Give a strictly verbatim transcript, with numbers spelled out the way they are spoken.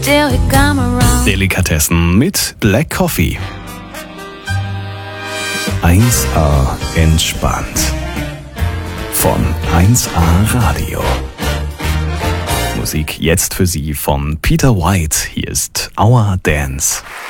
still you come around. Delikatessen mit Black Coffee. eins A entspannt. Von eins A Radio. Musik jetzt für Sie von Peter White. Hier ist Our Dance.